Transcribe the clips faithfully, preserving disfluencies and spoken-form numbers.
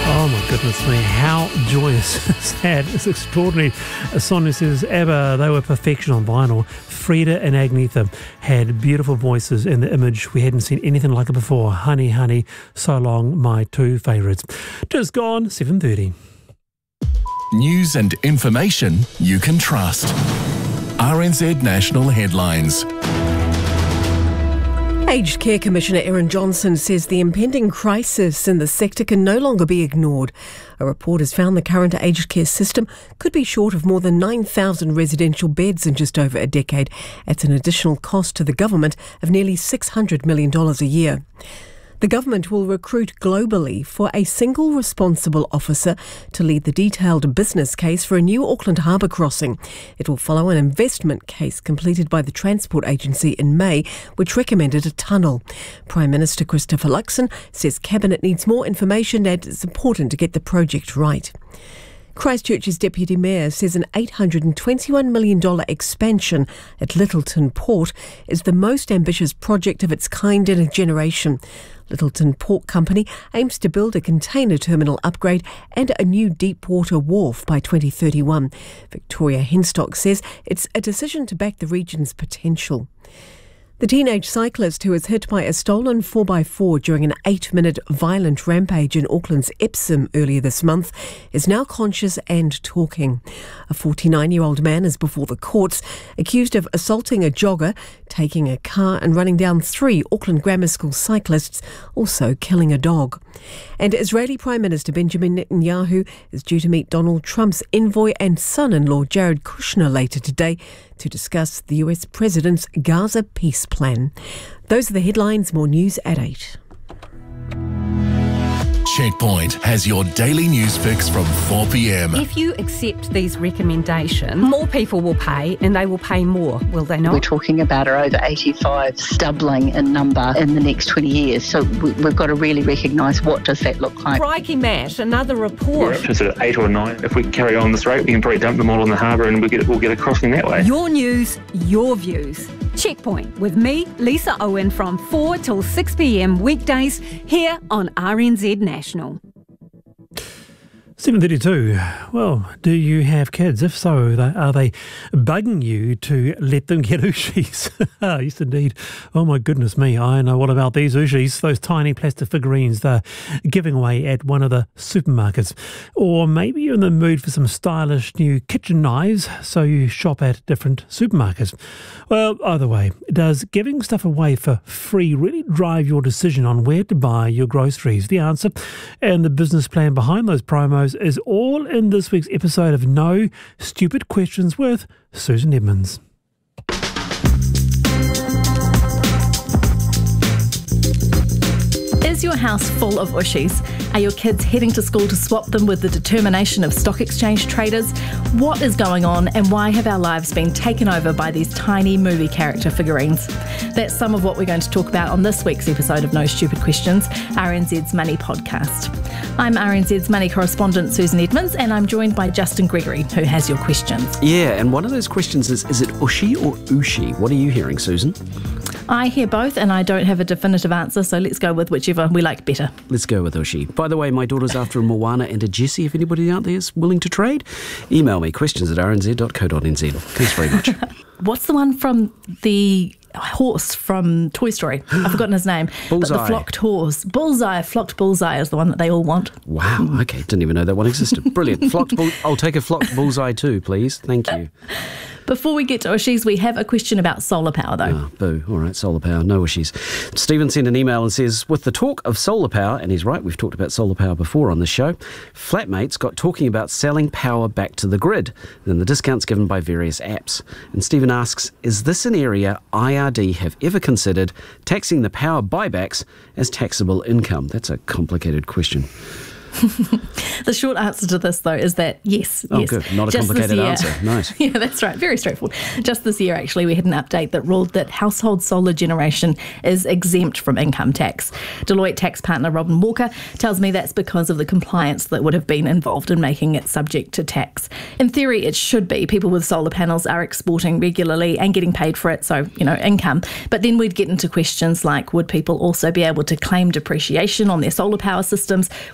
Oh my goodness me, how joyous, sad, it's extraordinary. Sonia says, ABBA, they were perfection on vinyl. Frida and Agnetha had beautiful voices in the image. We hadn't seen anything like it before. Honey, Honey, So Long, my two favourites. Just gone, seven thirty. News and information you can trust. R N Z National Headlines. Aged Care Commissioner Erin Johnson says the impending crisis in the sector can no longer be ignored. A report has found the current aged care system could be short of more than nine thousand residential beds in just over a decade. That's an additional cost to the government of nearly six hundred million dollars a year. The government will recruit globally for a single responsible officer to lead the detailed business case for a new Auckland Harbour crossing. It will follow an investment case completed by the Transport Agency in May, which recommended a tunnel. Prime Minister Christopher Luxon says Cabinet needs more information and it's important to get the project right. Christchurch's Deputy Mayor says an eight hundred twenty-one million dollars expansion at Lyttelton Port is the most ambitious project of its kind in a generation. Lyttelton Port Company aims to build a container terminal upgrade and a new deep water wharf by twenty thirty-one. Victoria Henstock says it's a decision to back the region's potential. The teenage cyclist who was hit by a stolen four by four during an eight-minute violent rampage in Auckland's Epsom earlier this month is now conscious and talking. A forty-nine-year-old man is before the courts, accused of assaulting a jogger, taking a car and running down three Auckland Grammar School cyclists, also killing a dog. And Israeli Prime Minister Benjamin Netanyahu is due to meet Donald Trump's envoy and son-in-law Jared Kushner later today to discuss the U S President's Gaza peace plan. Those are the headlines. More news at eight. Checkpoint has your daily news fix from four p.m. If you accept these recommendations, more people will pay and they will pay more, will they not? We're talking about our over eighty-fives doubling in number in the next twenty years. So we, we've got to really recognise what does that look like. Crikey, Matt, another report. We're up to sort of eight or nine. If we carry on this rate, we can probably dump them all in the harbour and we'll get, we'll get a crossing that way. Your news, your views. Checkpoint with me, Lisa Owen, from four till six p.m. weekdays here on R N Z National. seven thirty-two. Well, do you have kids? If so, are they bugging you to let them get Ooshies? Yes, indeed. Oh, my goodness me. I know what about these Ooshies, those tiny plastic figurines they're giving away at one of the supermarkets. Or maybe you're in the mood for some stylish new kitchen knives, so you shop at different supermarkets. Well, either way, does giving stuff away for free really drive your decision on where to buy your groceries? The answer and the business plan behind those promos is all in this week's episode of No Stupid Questions with Susan Edmonds. Is your house full of Ooshies? Are your kids heading to school to swap them with the determination of stock exchange traders? What is going on and why have our lives been taken over by these tiny movie character figurines? That's some of what we're going to talk about on this week's episode of No Stupid Questions, R N Z's Money podcast. I'm R N Z's Money correspondent Susan Edmonds and I'm joined by Justin Gregory, who has your questions. Yeah, and one of those questions is, is it Ooshie or Ooshie? What are you hearing, Susan? I hear both and I don't have a definitive answer, so let's go with whichever we like better. Let's go with Ooshie. By the way, my daughter's after a Moana and a Jessie. If anybody out there is willing to trade, email me, questions at r n z dot co dot n z. Thanks very much. What's the one from the horse from Toy Story? I've forgotten his name. Bullseye. But the flocked horse. Bullseye. Flocked Bullseye is the one that they all want. Wow, okay. Didn't even know that one existed. Brilliant. Flocked bull- I'll take a flocked bullseye too, please. Thank you. Before we get to Ooshies, we have a question about solar power, though. Oh, boo. All right, solar power, no Ooshies. Stephen sent an email and says, with the talk of solar power, and he's right, we've talked about solar power before on this show, flatmates got talking about selling power back to the grid, then the discounts given by various apps. And Stephen asks, is this an area I R D have ever considered taxing the power buybacks as taxable income? That's a complicated question. The short answer to this, though, is that yes. Oh, yes. good. Not a Just complicated year, answer. Nice. Yeah, that's right. Very straightforward. Just this year, actually, we had an update that ruled that household solar generation is exempt from income tax. Deloitte tax partner Robin Walker tells me that's because of the compliance that would have been involved in making it subject to tax. In theory, it should be. People with solar panels are exporting regularly and getting paid for it, so, you know, income. But then we'd get into questions like, would people also be able to claim depreciation on their solar power systems? What costs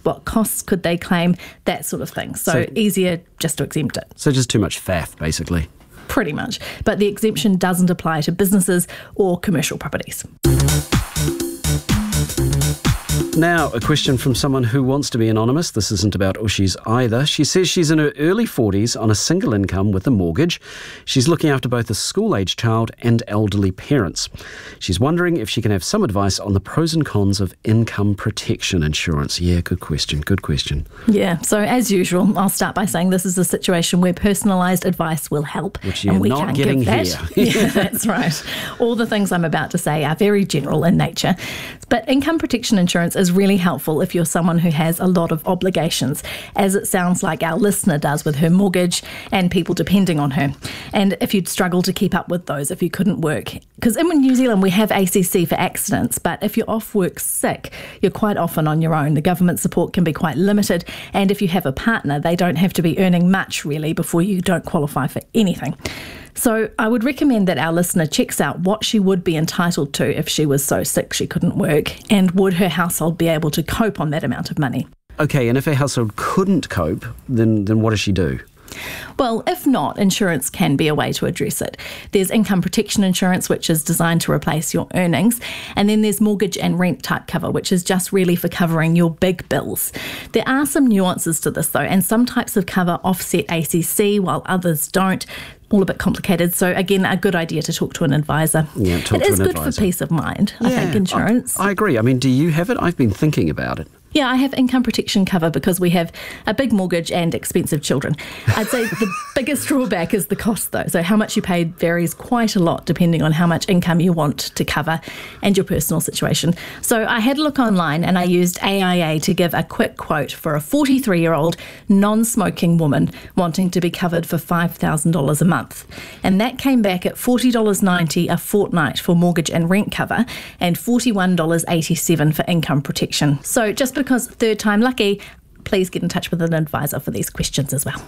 costs could they claim, that sort of thing. So, so easier just to exempt it. So just too much faff, basically. Pretty much. But the exemption doesn't apply to businesses or commercial properties. Now, a question from someone who wants to be anonymous. This isn't about Ushi's either. She says she's in her early forties on a single income with a mortgage. She's looking after both a school-age child and elderly parents. She's wondering if she can have some advice on the pros and cons of income protection insurance. Yeah, good question, good question. Yeah, so as usual, I'll start by saying this is a situation where personalised advice will help. Which you're and we not can't getting give that. here. Yeah, that's right. All the things I'm about to say are very general in nature. But income protection insurance is really helpful if you're someone who has a lot of obligations, as it sounds like our listener does with her mortgage and people depending on her. And if you'd struggle to keep up with those if you couldn't work. Because in New Zealand we have A C C for accidents, but if you're off work sick, you're quite often on your own. The government support can be quite limited, and if you have a partner, they don't have to be earning much really before you don't qualify for anything. So I would recommend that our listener checks out what she would be entitled to if she was so sick she couldn't work, and would her household be able to cope on that amount of money. Okay, and if her household couldn't cope, then, then what does she do? Well, if not, insurance can be a way to address it. There's income protection insurance, which is designed to replace your earnings. And then there's mortgage and rent type cover, which is just really for covering your big bills. There are some nuances to this, though, and some types of cover offset A C C while others don't. All a bit complicated. So, again, a good idea to talk to an advisor. Yeah, talk it to is an good advisor. for peace of mind, I Yeah, think, insurance. I, I agree. I mean, do you have it? I've been thinking about it. Yeah, I have income protection cover because we have a big mortgage and expensive children. I'd say the biggest drawback is the cost, though. So how much you pay varies quite a lot depending on how much income you want to cover and your personal situation. So I had a look online and I used A I A to give a quick quote for a forty-three-year-old non-smoking woman wanting to be covered for five thousand dollars a month. And that came back at forty dollars ninety a fortnight for mortgage and rent cover and forty-one dollars eighty-seven for income protection. So just because Because third time lucky, please get in touch with an advisor for these questions as well.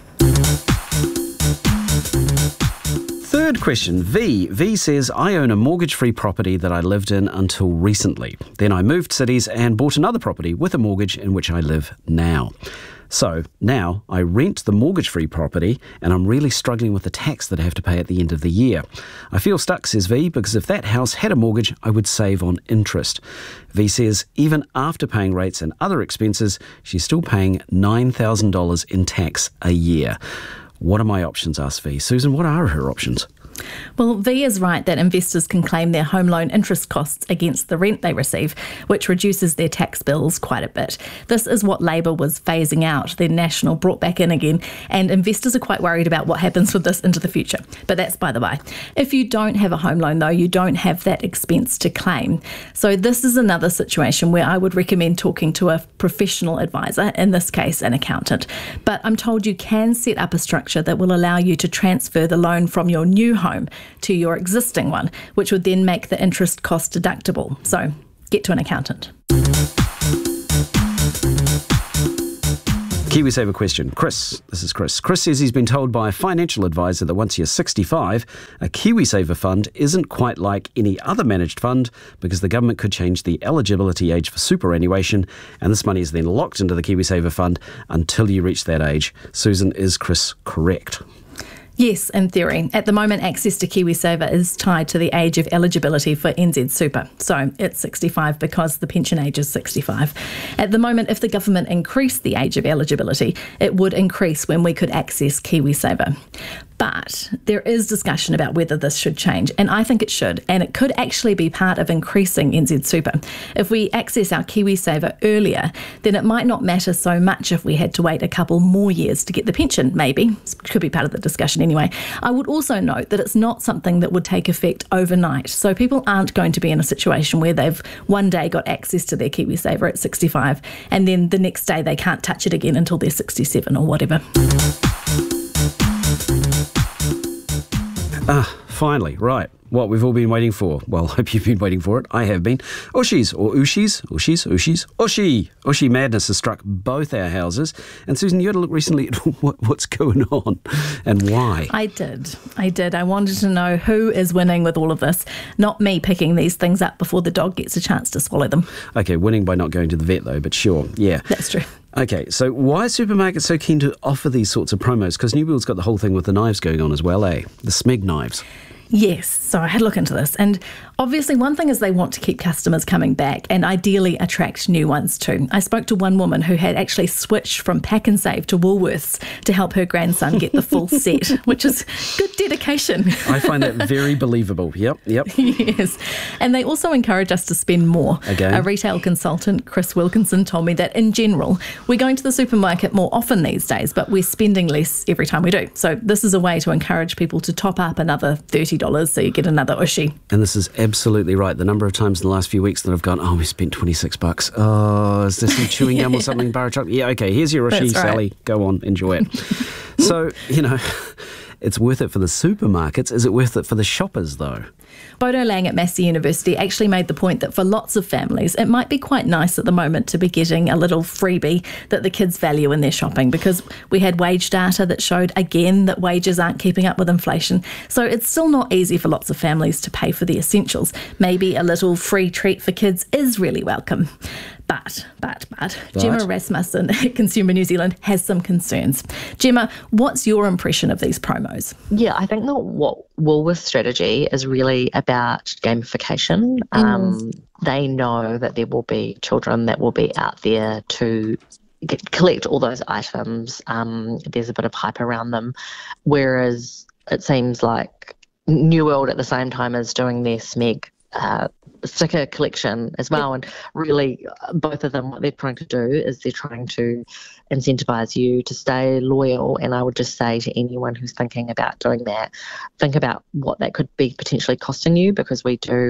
Third question, V. V says, I own a mortgage-free property that I lived in until recently. Then I moved cities and bought another property with a mortgage in which I live now. So now I rent the mortgage-free property and I'm really struggling with the tax that I have to pay at the end of the year. I feel stuck, says V, because if that house had a mortgage, I would save on interest. V says even after paying rates and other expenses, she's still paying nine thousand dollars in tax a year. What are my options, asks V. Susan, what are her options? Well, V is right that investors can claim their home loan interest costs against the rent they receive, which reduces their tax bills quite a bit. This is what Labor was phasing out, then National brought back in again, and investors are quite worried about what happens with this into the future. But that's by the by. If you don't have a home loan, though, you don't have that expense to claim. So this is another situation where I would recommend talking to a professional advisor, in this case an accountant. But I'm told you can set up a structure that will allow you to transfer the loan from your new home home to your existing one, which would then make the interest cost deductible. So get to an accountant. KiwiSaver question. Chris, this is Chris. Chris says he's been told by a financial advisor that once you're sixty-five, a KiwiSaver fund isn't quite like any other managed fund because the government could change the eligibility age for superannuation, and this money is then locked into the KiwiSaver fund until you reach that age. Susan, is Chris correct? Yes, in theory. At the moment, access to KiwiSaver is tied to the age of eligibility for N Z Super. So it's sixty-five because the pension age is sixty-five. At the moment, if the government increased the age of eligibility, it would increase when we could access KiwiSaver. But there is discussion about whether this should change, and I think it should, and it could actually be part of increasing N Z Super. If we access our KiwiSaver earlier, then it might not matter so much if we had to wait a couple more years to get the pension, maybe. This could be part of the discussion anyway. I would also note that it's not something that would take effect overnight, so people aren't going to be in a situation where they've one day got access to their KiwiSaver at sixty-five, and then the next day they can't touch it again until they're sixty-seven or whatever. Ah, finally, right. What we've all been waiting for. Well, I hope you've been waiting for it. I have been. Ooshies, or Ooshies, Ooshies, Ooshies, Ooshie. Ooshie madness has struck both our houses. And Susan, you had a look recently at what, what's going on and why. I did. I did. I wanted to know who is winning with all of this, not me picking these things up before the dog gets a chance to swallow them. Okay, winning by not going to the vet though, but sure, yeah. That's true. Okay, so why are supermarkets so keen to offer these sorts of promos? Because New World's got the whole thing with the knives going on as well, eh? The Smeg knives. Yes, so I had a look into this, and obviously one thing is they want to keep customers coming back and ideally attract new ones too. I spoke to one woman who had actually switched from Pack and Save to Woolworths to help her grandson get the full set, which is good dedication. I find that very believable. Yep, yep. Yes, and they also encourage us to spend more. Again. A retail consultant, Chris Wilkinson, told me that in general, we're going to the supermarket more often these days, but we're spending less every time we do. So this is a way to encourage people to top up another thirty dollars so you get another Ooshie. And this is absolutely right. The number of times in the last few weeks that I've gone, oh, we spent twenty-six bucks. Oh, is there some chewing gum or something, bar of chocolate? Yeah, okay, here's your Ooshie, That's right. Sally. Go on, enjoy it. So, you know, it's worth it for the supermarkets. Is it worth it for the shoppers, though? Bodo Lang at Massey University actually made the point that for lots of families, it might be quite nice at the moment to be getting a little freebie that the kids value in their shopping, because we had wage data that showed again that wages aren't keeping up with inflation. So it's still not easy for lots of families to pay for the essentials. Maybe a little free treat for kids is really welcome. But, but, but, But? Gemma Rasmussen at Consumer New Zealand has some concerns. Gemma, what's your impression of these promos? Yeah, I think that what Woolworths' strategy is really about gamification. Mm. Um, they know that there will be children that will be out there to get, collect all those items. Um, there's a bit of hype around them, whereas it seems like New World at the same time is doing their Smeg uh, sticker collection as well, and really both of them, what they're trying to do is they're trying to incentivize you to stay loyal. And I would just say to anyone who's thinking about doing that, think about what that could be potentially costing you, because we do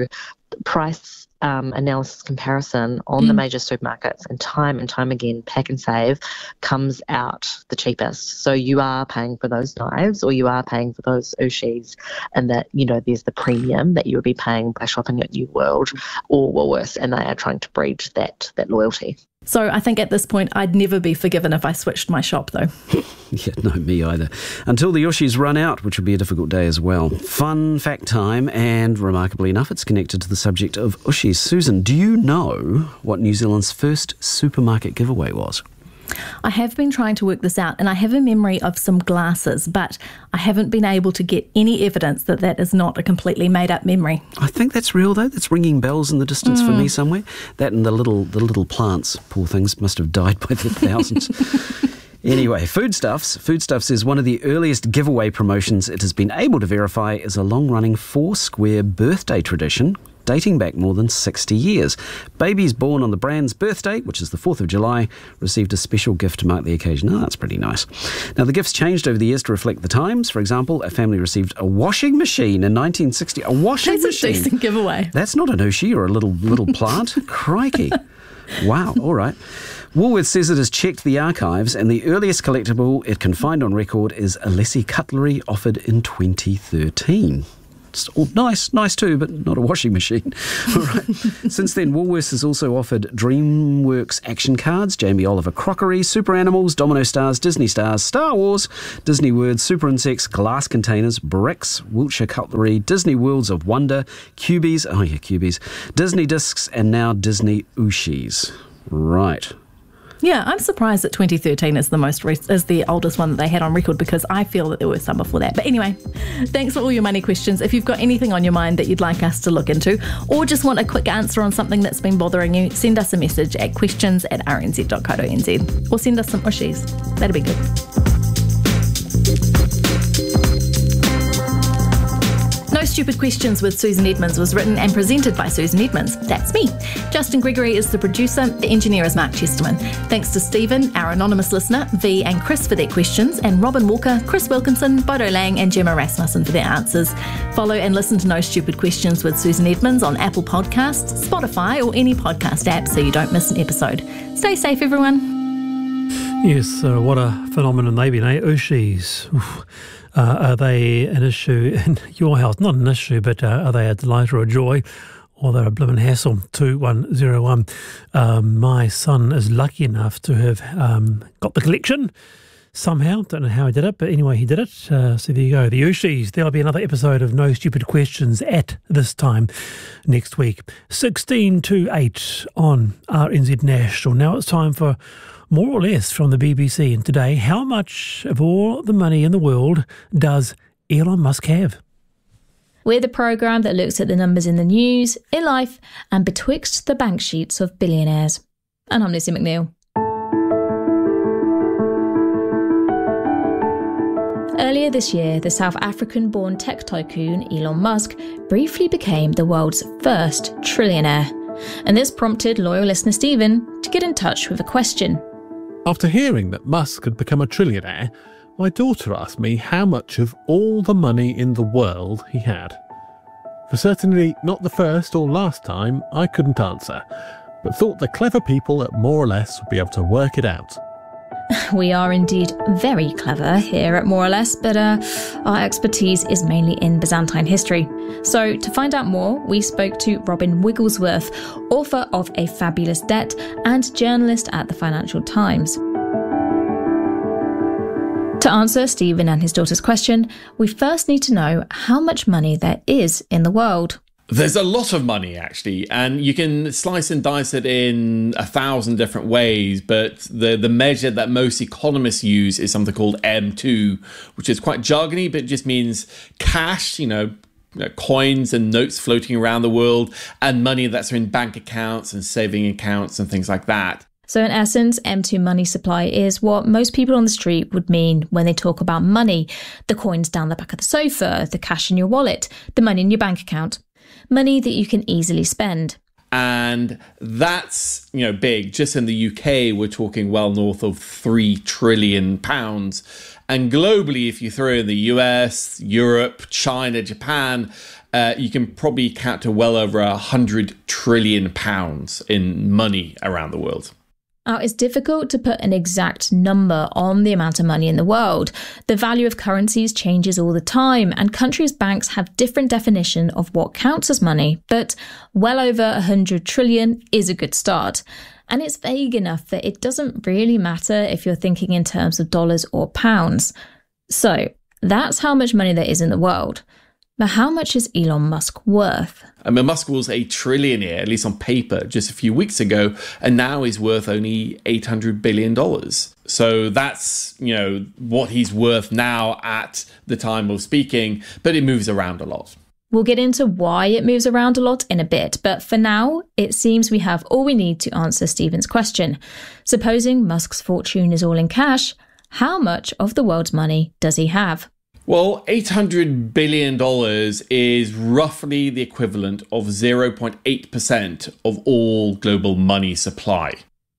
price um, analysis comparison on mm. the major supermarkets, and time and time again Pack and Save comes out the cheapest. So you are paying for those knives, or you are paying for those Ooshies, and that, you know, there's the premium that you would be paying by shopping at New World or Woolworths, and they are trying to breed that that loyalty. So I think at this point I'd never be forgiven if I switched my shop, though. Yeah, no, me either. Until the Ooshies run out, which would be a difficult day as well. Fun fact time, and remarkably enough, it's connected to the subject of Ooshies. Susan, do you know what New Zealand's first supermarket giveaway was? I have been trying to work this out, and I have a memory of some glasses, but I haven't been able to get any evidence that that is not a completely made-up memory. I think that's real, though. That's ringing bells in the distance mm. for me somewhere. That and the little the little plants, poor things, must have died by the thousands. Anyway, Foodstuffs. Foodstuffs is one of the earliest giveaway promotions it has been able to verify is a long-running four-square birthday tradition dating back more than sixty years. Babies born on the brand's birthday, which is the fourth of July, received a special gift to mark the occasion. Oh, that's pretty nice. Now, the gifts changed over the years to reflect the times. For example, a family received a washing machine in nineteen sixty. A washing That's machine? That's a decent giveaway. That's not an Ooshie or a little, little plant. Crikey. Wow, all right. Woolworths says it has checked the archives, and the earliest collectible it can find on record is Alessi cutlery offered in twenty thirteen. It's all nice, nice too, but not a washing machine. All right. Since then, Woolworths has also offered DreamWorks action cards, Jamie Oliver crockery, Super Animals, Domino Stars, Disney Stars, Star Wars, Disney Words, Super Insects, glass containers, bricks, Wiltshire cutlery, Disney Worlds of Wonder, Cubies, oh yeah, Cubies, Disney Discs, and now Disney Ooshies. Right. Yeah, I'm surprised that twenty thirteen is the most re- is the oldest one that they had on record, because I feel that there were some before that. But anyway, thanks for all your money questions. If you've got anything on your mind that you'd like us to look into, or just want a quick answer on something that's been bothering you, send us a message at questions at r n z dot co dot n z, or send us some Ooshies. That'd be good. No Stupid Questions with Susan Edmonds was written and presented by Susan Edmonds. That's me. Justin Gregory is the producer. The engineer is Mark Chesterman. Thanks to Stephen, our anonymous listener, V and Chris for their questions, and Robin Walker, Chris Wilkinson, Bodo Lang and Gemma Rasmussen for their answers. Follow and listen to No Stupid Questions with Susan Edmonds on Apple Podcasts, Spotify or any podcast app so you don't miss an episode. Stay safe, everyone. Yes, uh, what a phenomenon they've been, eh? Ooshies. Oof. Uh, are they an issue in your house? Not an issue, but uh, are they a delight or a joy? Or they're a blimmin' hassle? two one zero one. Um, my son is lucky enough to have um, got the collection somehow. Don't know how he did it, but anyway, he did it. Uh, so there you go. The Ooshies. There'll be another episode of No Stupid Questions at this time next week. sixteen to eight on R N Z National. Now it's time for More or Less from the B B C. And today, how much of all the money in the world does Elon Musk have? We're the programme that looks at the numbers in the news, in life, and betwixt the bank sheets of billionaires. And I'm Lucy McNeil. Earlier this year, the South African-born tech tycoon Elon Musk briefly became the world's first trillionaire. And this prompted loyal listener Stephen to get in touch with a question. After hearing that Musk had become a trillionaire, my daughter asked me how much of all the money in the world he had. For certainly not the first or last time, I couldn't answer, but thought the clever people at More or Less would be able to work it out. We are indeed very clever here at More or Less, but uh, our expertise is mainly in Byzantine history. So to find out more, we spoke to Robin Wigglesworth, author of A Fabulous Debt and journalist at the Financial Times. To answer Stephen and his daughter's question, we first need to know how much money there is in the world. There's a lot of money, actually, and you can slice and dice it in a thousand different ways, but the, the measure that most economists use is something called M two, which is quite jargony, but it just means cash, you know, you know, coins and notes floating around the world, and money that's in bank accounts and saving accounts and things like that. So in essence, M two money supply is what most people on the street would mean when they talk about money. The coins down the back of the sofa, the cash in your wallet, the money in your bank account. Money that you can easily spend. And that's, you know, big. Just in the U K, we're talking well north of three trillion pounds. And globally, if you throw in the U S, Europe, China, Japan, uh, you can probably count to well over one hundred trillion pounds in money around the world. Now, it's difficult to put an exact number on the amount of money in the world. The value of currencies changes all the time, and countries' banks have different definition of what counts as money, but well over one hundred trillion is a good start. And it's vague enough that it doesn't really matter if you're thinking in terms of dollars or pounds. So that's how much money there is in the world. But how much is Elon Musk worth? I mean, Musk was a trillionaire, at least on paper, just a few weeks ago, and now he's worth only eight hundred billion dollars. So that's, you know, what he's worth now at the time of speaking, but it moves around a lot. We'll get into why it moves around a lot in a bit, but for now, it seems we have all we need to answer Stephen's question. Supposing Musk's fortune is all in cash, how much of the world's money does he have? Well, eight hundred billion dollars is roughly the equivalent of zero point eight percent of all global money supply.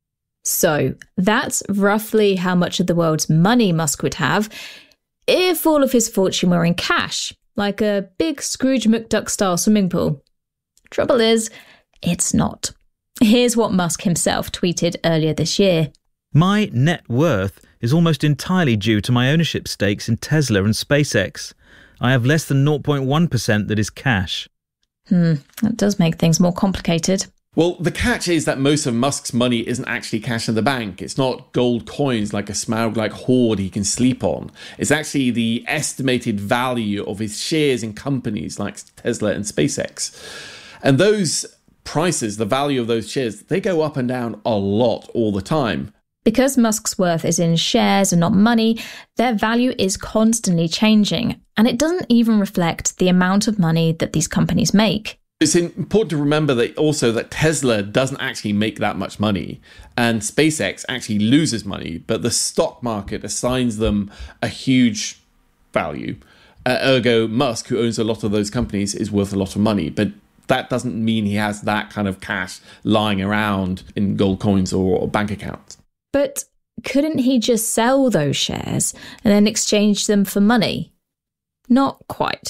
So that's roughly how much of the world's money Musk would have if all of his fortune were in cash, like a big Scrooge McDuck-style swimming pool. Trouble is, it's not. Here's what Musk himself tweeted earlier this year. My net worth is almost entirely due to my ownership stakes in Tesla and SpaceX. I have less than zero point one percent that is cash. Hmm, that does make things more complicated. Well, the catch is that most of Musk's money isn't actually cash in the bank. It's not gold coins like a Smaug-like hoard he can sleep on. It's actually the estimated value of his shares in companies like Tesla and SpaceX. And those prices, the value of those shares, they go up and down a lot all the time. Because Musk's worth is in shares and not money, their value is constantly changing, and it doesn't even reflect the amount of money that these companies make. It's important to remember that also that Tesla doesn't actually make that much money, and SpaceX actually loses money, but the stock market assigns them a huge value. Uh, ergo, Musk, who owns a lot of those companies, is worth a lot of money, but that doesn't mean he has that kind of cash lying around in gold coins or, or bank accounts. But couldn't he just sell those shares and then exchange them for money? Not quite.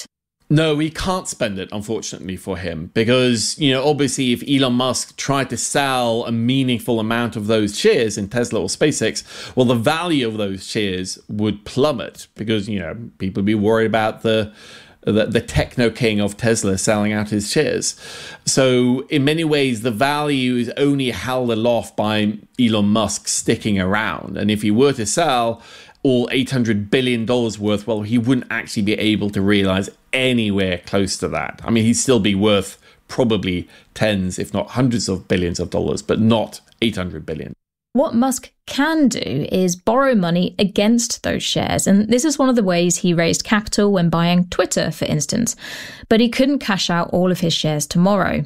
No, we can't spend it, unfortunately, for him, because, you know, obviously if Elon Musk tried to sell a meaningful amount of those shares in Tesla or SpaceX, well, the value of those shares would plummet because, you know, people would be worried about the the, the techno king of Tesla selling out his shares. So in many ways, the value is only held aloft by Elon Musk sticking around. And if he were to sell all eight hundred billion dollars worth, well, he wouldn't actually be able to realize anywhere close to that. I mean, he'd still be worth probably tens, if not hundreds of billions of dollars, but not eight hundred billion. What Musk can do is borrow money against those shares, and this is one of the ways he raised capital when buying Twitter, for instance. But he couldn't cash out all of his shares tomorrow.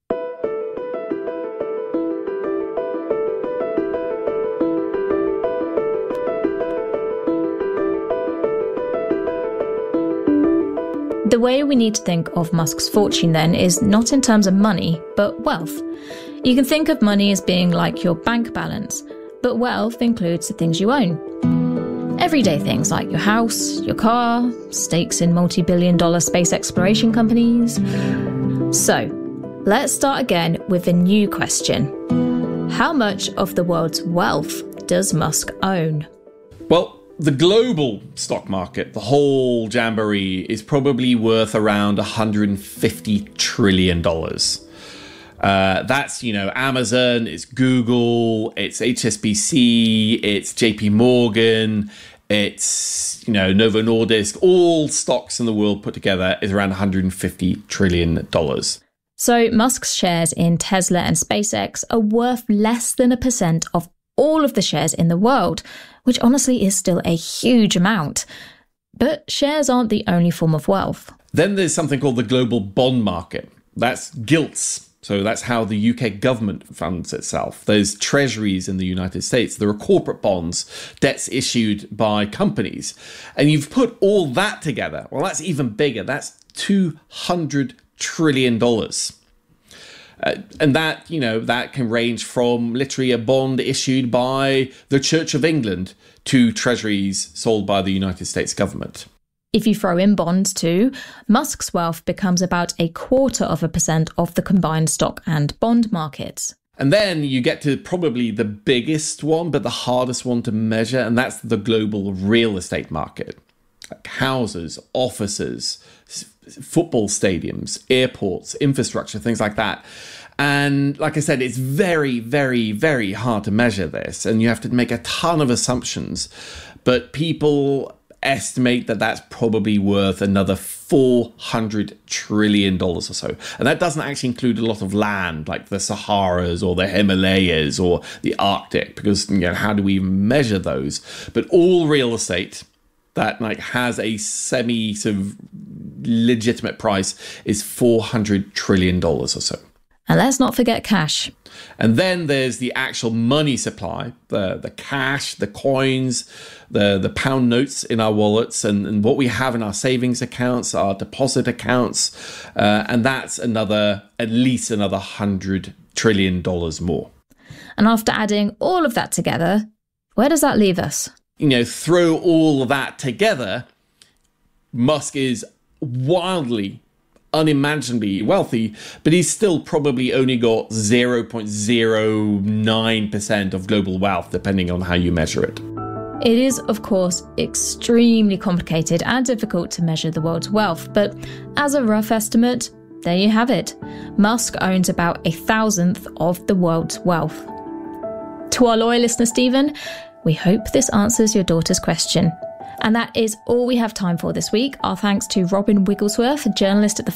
The way we need to think of Musk's fortune then is not in terms of money, but wealth. You can think of money as being like your bank balance, but wealth includes the things you own. Everyday things like your house, your car, stakes in multi-billion dollar space exploration companies. So, let's start again with a new question. How much of the world's wealth does Musk own? Well, the global stock market, the whole jamboree, is probably worth around one hundred fifty trillion dollars. Uh, that's, you know, Amazon, it's Google, it's H S B C, it's J P Morgan, it's, you know, Novo Nordisk. All stocks in the world put together is around one hundred fifty trillion dollars. So Musk's shares in Tesla and SpaceX are worth less than a percent of all of the shares in the world, which honestly is still a huge amount. But shares aren't the only form of wealth. Then there's something called the global bond market. That's gilts. So that's how the U K government funds itself. There's treasuries in the United States. There are corporate bonds, debts issued by companies. And you've put all that together. Well, that's even bigger. That's two hundred trillion dollars. Uh, and that, you know, that can range from literally a bond issued by the Church of England to treasuries sold by the United States government. If you throw in bonds too, Musk's wealth becomes about a quarter of a percent of the combined stock and bond markets. And then you get to probably the biggest one, but the hardest one to measure, and that's the global real estate market. Like houses, offices, football stadiums, airports, infrastructure, things like that. And like I said, it's very, very, very hard to measure this, and you have to make a ton of assumptions. But people estimate that that's probably worth another four hundred trillion dollars or so. And that doesn't actually include a lot of land like the Saharas or the Himalayas or the Arctic, because, you know, how do we even measure those? But all real estate that like has a semi sort of legitimate price is four hundred trillion dollars or so. And let's not forget cash. And then there's the actual money supply, the the cash, the coins, the, the pound notes in our wallets, and, and what we have in our savings accounts, our deposit accounts. Uh, and that's another, at least another one hundred trillion dollars more. And after adding all of that together, where does that leave us? You know, throw all of that together, Musk is wildly, unimaginably wealthy, but he's still probably only got zero point zero nine percent of global wealth, depending on how you measure it. It is, of course, extremely complicated and difficult to measure the world's wealth, but as a rough estimate, there you have it. Musk owns about a thousandth of the world's wealth. To our loyal listener, Stephen, we hope this answers your daughter's question. And that is all we have time for this week. Our thanks to Robin Wigglesworth, a journalist at the